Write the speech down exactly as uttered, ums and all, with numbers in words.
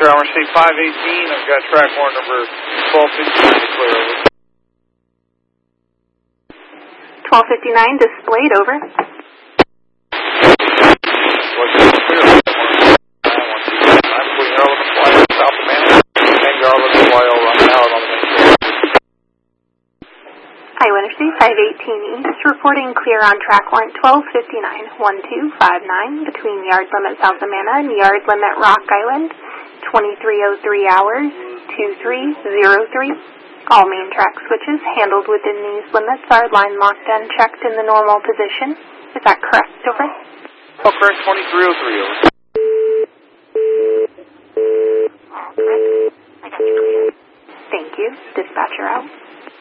Dispatcher, I received five eighteen. I've got track warrant number twelve fifty-nine to clear over. twelve fifty-nine displayed over. What's the clear? I'm putting Arlington Flyer South of Manhattan. And Arlington Flyer right now on the main road. Iowa Interstate five eighteen East, reporting clear on track warrant twelve fifty-nine, one two five nine, between yard limit South Amana and yard limit Rock Island, twenty-three oh three hours, two three oh three. All main track switches handled within these limits are line locked and checked in the normal position. Is that correct, over? Oh, correct, twenty-three oh three, over. Thank you. Dispatcher out.